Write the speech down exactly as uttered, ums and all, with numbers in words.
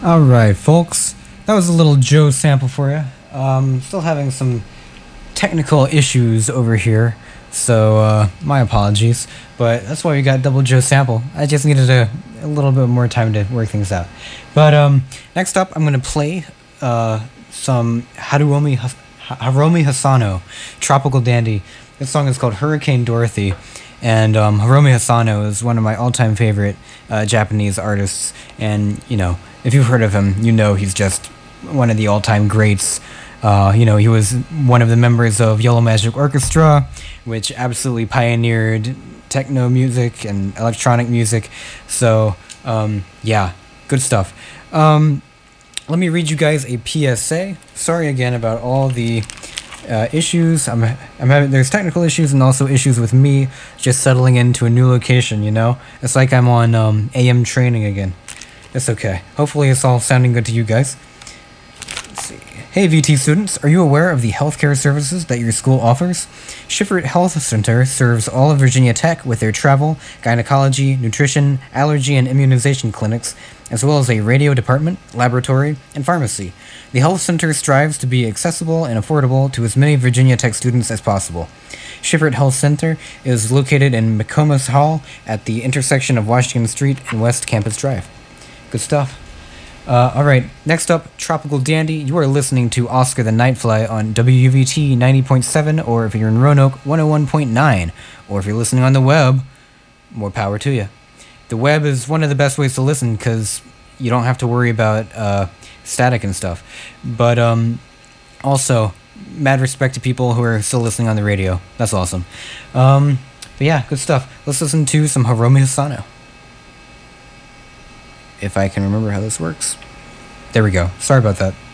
Alright, folks, that was a little Joe sample for you. Um, still having some technical issues over here, so uh, my apologies. But that's why we got Double Joe sample. I just needed a, a little bit more time to work things out. But um, next up, I'm going to play uh, some Haruomi, Has- Hiromi Hasano, Tropical Dandy. This song is called Hurricane Dorothy. And um, Hiromi Hasano is one of my all-time favorite uh, Japanese artists. And, you know, if you've heard of him, you know he's just one of the all-time greats. Uh, you know, he was one of the members of Yellow Magic Orchestra, which absolutely pioneered techno music and electronic music. So, um, yeah, good stuff. Um, let me read you guys a P S A. Sorry again about all the uh, issues. I'm, I'm having, there's technical issues and also issues with me just settling into a new location, you know? It's like I'm on um, A M training again. It's okay. Hopefully it's all sounding good to you guys. Let's see. Hey V T students, are you aware of the healthcare services that your school offers? Schifferett Health Center serves all of Virginia Tech with their travel, gynecology, nutrition, allergy, and immunization clinics, as well as a radio department, laboratory, and pharmacy. The health center strives to be accessible and affordable to as many Virginia Tech students as possible. Schifferett Health Center is located in McComas Hall at the intersection of Washington Street and West Campus Drive. Good stuff. Uh, alright, next up, Tropical Dandy. You are listening to Oscar the Nightfly on W U V T ninety point seven, or if you're in Roanoke, one oh one point nine. Or if you're listening on the web, more power to you. The web is one of the best ways to listen because you don't have to worry about uh, static and stuff. But um, also, mad respect to people who are still listening on the radio. That's awesome. Um, but yeah, good stuff. Let's listen to some Hiromi Hasano. If I can remember how this works. There we go. Sorry about that.